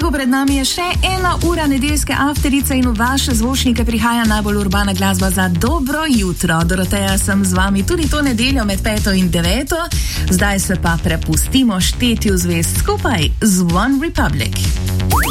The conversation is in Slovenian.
Tako, pred nami je še 1 ura nedeljske afterice in v vaše zvočnike prihaja najbolj urbana glasba za dobro jutro. Doroteja sem z vami tudi to nedeljo med 5 in 9. Zdaj se pa prepustimo štetju zvezd skupaj z One Republic.